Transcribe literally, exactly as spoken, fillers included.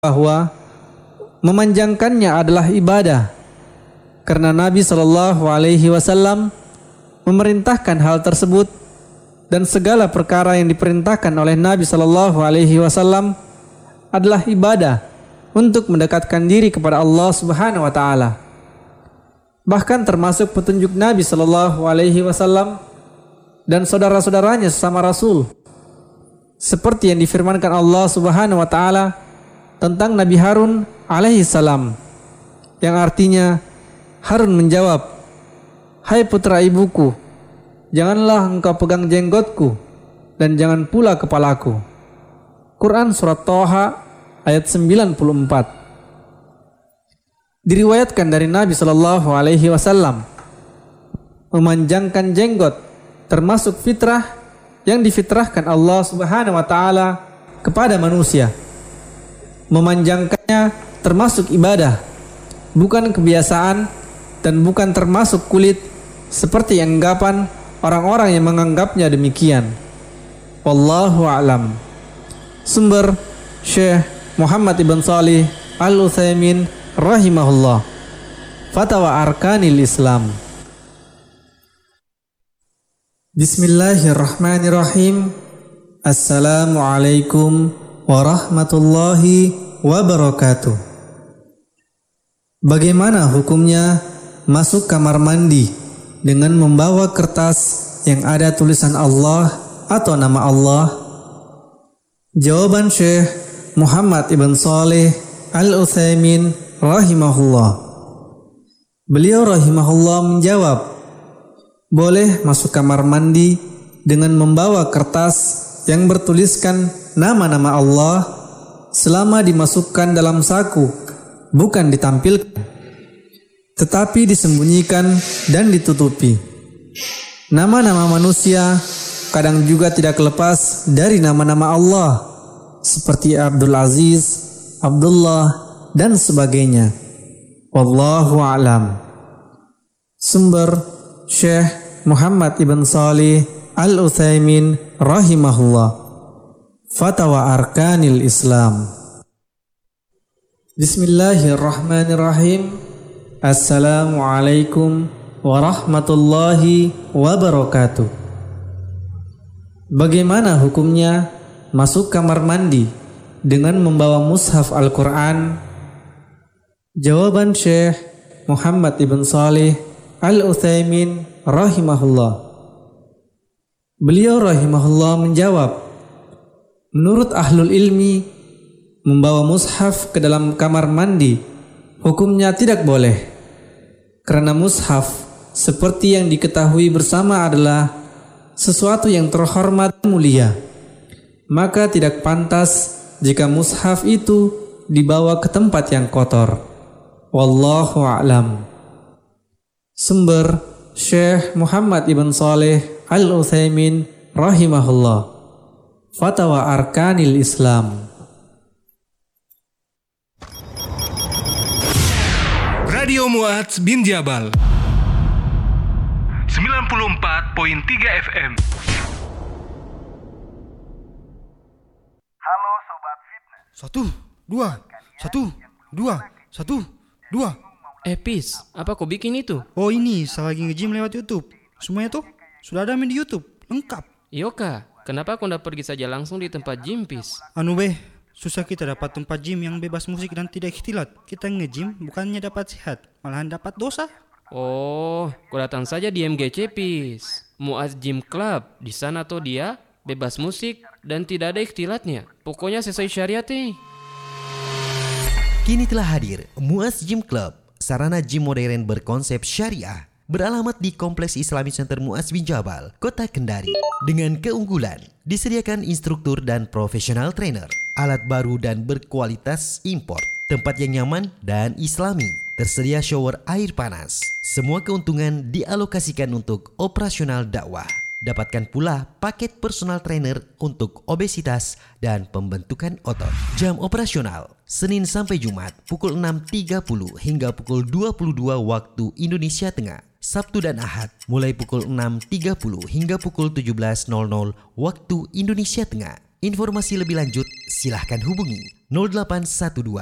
bahwa memanjangkannya adalah ibadah, karena Nabi Shallallahu Alaihi Wasallam memerintahkan hal tersebut, dan segala perkara yang diperintahkan oleh Nabi Shallallahu Alaihi Wasallam adalah ibadah untuk mendekatkan diri kepada Allah Subhanahu Wa Taala. Bahkan termasuk petunjuk Nabi Shallallahu Alaihi Wasallam dan saudara-saudaranya sesama Rasul, seperti yang difirmankan Allah Subhanahu Wa Taala tentang Nabi Harun alaihi salam, yang artinya Harun menjawab, "Hai putra ibuku, janganlah engkau pegang jenggotku dan jangan pula kepalaku." Quran surat Toha ayat sembilan puluh empat. Diriwayatkan dari Nabi Shallallahu Alaihi Wasallam, memanjangkan jenggot termasuk fitrah yang difitrahkan Allah Subhanahu Wa Taala kepada manusia. Memanjangkannya termasuk ibadah, bukan kebiasaan, dan bukan termasuk kulit seperti anggapan orang-orang yang menganggapnya demikian. Wallahu a'lam. Sumber Syekh Muhammad Ibn Shalih Al-Utsaimin rahimahullah, Fatwa Arkanil Islam. Bismillahirrahmanirrahim. Assalamualaikum warahmatullahi wabarakatuh. Bagaimana hukumnya masuk kamar mandi dengan membawa kertas yang ada tulisan Allah atau nama Allah? Jawaban Syekh Muhammad Ibn Shalih Al-Utsaimin rahimahullah. Beliau rahimahullah menjawab, boleh masuk kamar mandi dengan membawa kertas yang bertuliskan nama-nama Allah selama dimasukkan dalam saku, bukan ditampilkan, tetapi disembunyikan dan ditutupi. Nama-nama manusia kadang juga tidak lepas dari nama-nama Allah, seperti Abdul Aziz, Abdullah, dan sebagainya. Wallahu a'lam. Sumber Syekh Muhammad Ibn Shalih Al-Utsaimin rahimahullah, Fatwa Arkanil Islam. Bismillahirrahmanirrahim. Assalamualaikum warahmatullahi wabarakatuh. Bagaimana hukumnya masuk kamar mandi dengan membawa mushaf Al-Quran? Jawaban Syekh Muhammad Ibn Shalih Al-Utsaimin rahimahullah. Beliau rahimahullah menjawab, menurut ahlul ilmi, membawa mushaf ke dalam kamar mandi hukumnya tidak boleh, karena mushaf seperti yang diketahui bersama adalah sesuatu yang terhormat dan mulia. Maka tidak pantas jika mushaf itu dibawa ke tempat yang kotor. Wallahu a'lam. Sumber Syekh Muhammad Ibn Shalih Al-Utsaimin rahimahullah, Fatwa Arkanil Islam. Radio Muadz bin Jabal sembilan puluh empat koma tiga F M. Halo Sobat Fitness. Satu, dua, satu, dua, satu, dua. Eh Pis, apa kau bikin itu? Oh ini, saya lagi nge-gym lewat YouTube. Semuanya tuh sudah ada main di YouTube, lengkap. Yoka, kenapa kau ndak pergi saja langsung di tempat gym, Pis? Anu beh, susah kita dapat tempat gym yang bebas musik dan tidak ikhtilat. Kita nge-gym bukannya dapat sehat, malahan dapat dosa. Oh, kau datang saja di M G C, Pis. Muadz Gym Club. Di sana tuh dia bebas musik dan tidak ada ikhtilatnya. Pokoknya sesuai syariat nih. Kini telah hadir Muadz Gym Club, sarana gym modern berkonsep syariah. Beralamat di Kompleks Islamic Center Muadz bin Jabal, Kota Kendari. Dengan keunggulan, disediakan instruktur dan profesional trainer, alat baru dan berkualitas import, tempat yang nyaman dan islami, tersedia shower air panas. Semua keuntungan dialokasikan untuk operasional dakwah. Dapatkan pula paket personal trainer untuk obesitas dan pembentukan otot. Jam operasional Senin sampai Jumat pukul enam tiga puluh hingga pukul dua puluh dua waktu Indonesia Tengah. Sabtu dan Ahad mulai pukul enam tiga puluh hingga pukul tujuh belas waktu Indonesia Tengah. Informasi lebih lanjut silahkan hubungi nol delapan satu dua